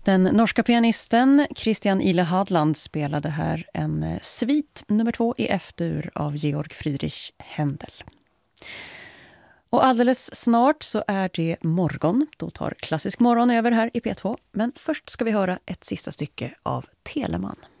Den norska pianisten Christian Ile Hadland spelade här en svit nummer 2 i F-dur av Georg Friedrich Händel. Och alldeles snart så är det morgon. Då tar Klassisk morgon över här i P2. Men först ska vi höra ett sista stycke av Telemann.